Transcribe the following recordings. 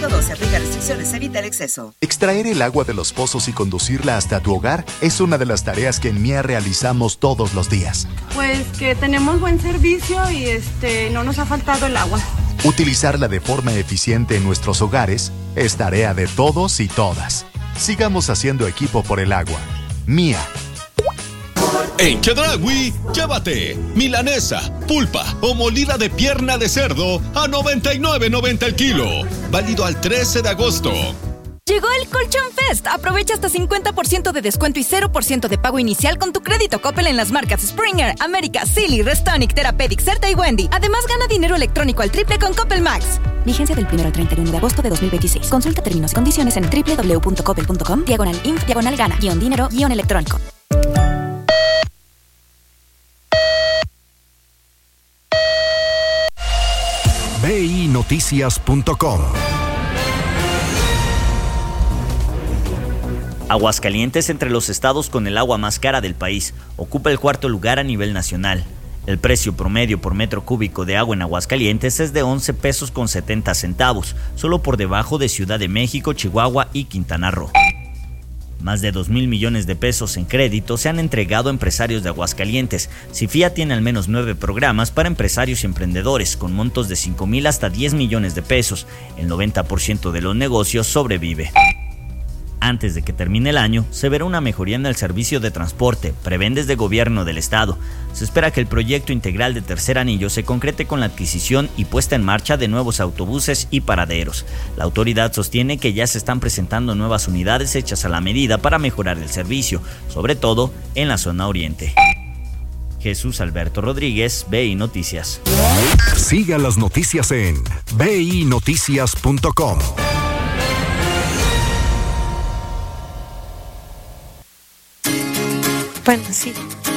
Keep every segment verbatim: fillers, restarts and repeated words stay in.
Inciso dos. Se aplica restricciones. Evita el exceso. Extraer el agua de los pozos y conducirla hasta tu hogar es una de las tareas que en M I A realizamos todos los días. Pues que tenemos buen servicio y este no nos ha faltado el agua. Utilizarla de forma eficiente en nuestros hogares es tarea de todos y todas. Sigamos haciendo equipo por el agua. M I A. En Chedraui, llévate milanesa, pulpa o molida de pierna de cerdo a noventa y nueve noventa el kilo. Válido al trece de agosto. Llegó el Colchón Fest. Aprovecha hasta cincuenta por ciento de descuento y cero por ciento de pago inicial con tu crédito Coppel en las marcas Springer, América, Silly, Restonic, Therapeutic, Certa y Wendy. Además, gana dinero electrónico al triple con Coppel Max. Vigencia del primero al treinta y uno de agosto de dos mil veintiséis. Consulta términos y condiciones en doble u doble u doble u punto coppel punto com, diagonal inf, diagonal gana, guión dinero, guión electrónico. B I Noticias punto com. Aguascalientes, entre los estados con el agua más cara del país, ocupa el cuarto lugar a nivel nacional. El precio promedio por metro cúbico de agua en Aguascalientes es de once pesos con setenta centavos, solo por debajo de Ciudad de México, Chihuahua y Quintana Roo. Más de dos mil millones de pesos en crédito se han entregado a empresarios de Aguascalientes. Cifía tiene al menos nueve programas para empresarios y emprendedores, con montos de cinco mil hasta diez millones de pesos. El noventa por ciento de los negocios sobrevive. Antes de que termine el año, se verá una mejoría en el servicio de transporte, prevén desde gobierno del estado. Se espera que el proyecto integral de Tercer Anillo se concrete con la adquisición y puesta en marcha de nuevos autobuses y paraderos. La autoridad sostiene que ya se están presentando nuevas unidades hechas a la medida para mejorar el servicio, sobre todo en la zona oriente. Jesús Alberto Rodríguez, B I Noticias. Siga las noticias en B I Noticias punto com. Bueno, sí.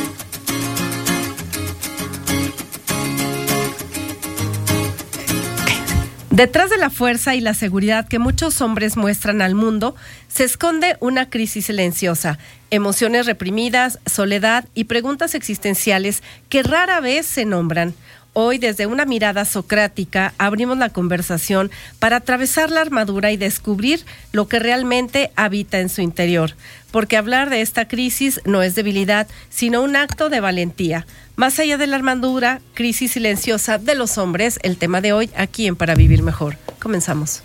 Detrás de la fuerza y la seguridad que muchos hombres muestran al mundo, se esconde una crisis silenciosa, emociones reprimidas, soledad y preguntas existenciales que rara vez se nombran. Hoy, desde una mirada socrática, abrimos la conversación para atravesar la armadura y descubrir lo que realmente habita en su interior. Porque hablar de esta crisis no es debilidad, sino un acto de valentía. Más allá de la armadura, crisis silenciosa de los hombres, el tema de hoy aquí en Para Vivir Mejor. Comenzamos.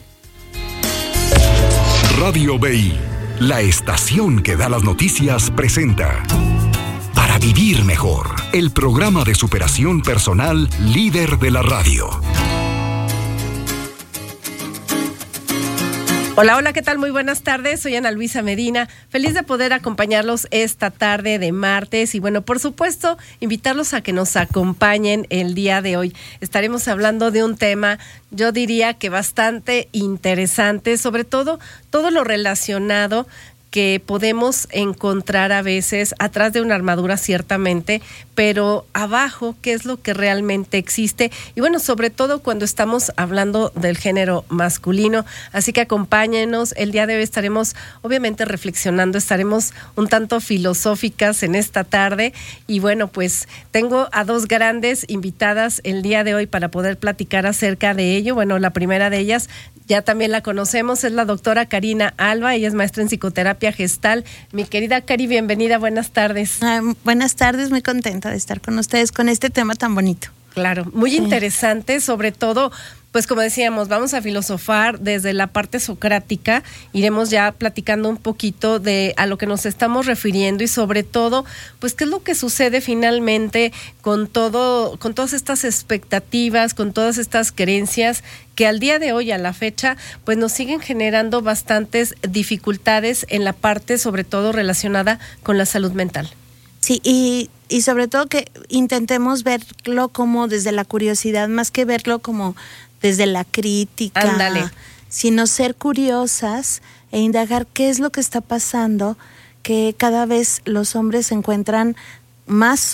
Radio B I, la estación que da las noticias, presenta Para Vivir Mejor, el programa de superación personal líder de la radio. Hola, hola, ¿qué tal? Muy buenas tardes, soy Ana Luisa Medina, feliz de poder acompañarlos esta tarde de martes y bueno, por supuesto, invitarlos a que nos acompañen el día de hoy. Estaremos hablando de un tema, yo diría que bastante interesante, sobre todo todo lo relacionado que podemos encontrar a veces atrás de una armadura, ciertamente, pero abajo, ¿qué es lo que realmente existe? Y bueno, sobre todo cuando estamos hablando del género masculino. Así que acompáñenos, el día de hoy estaremos obviamente reflexionando, estaremos un tanto filosóficas en esta tarde. Y bueno, pues tengo a dos grandes invitadas el día de hoy para poder platicar acerca de ello. Bueno, la primera de ellas, ya también la conocemos, es la doctora Karina Alba, ella es maestra en psicoterapia gestal. Mi querida Cari, bienvenida, buenas tardes. Ah, buenas tardes, muy contenta de estar con ustedes con este tema tan bonito. Claro, muy sí. Interesante, sobre todo, pues como decíamos, vamos a filosofar desde la parte socrática, iremos ya platicando un poquito de a lo que nos estamos refiriendo y sobre todo, pues qué es lo que sucede finalmente con todo, con todas estas expectativas, con todas estas creencias que al día de hoy, a la fecha, pues nos siguen generando bastantes dificultades en la parte, sobre todo relacionada con la salud mental. Sí, y, y sobre todo que intentemos verlo como desde la curiosidad, más que verlo como desde la crítica. Ándale. Sino ser curiosas e indagar qué es lo que está pasando, que cada vez los hombres se encuentran más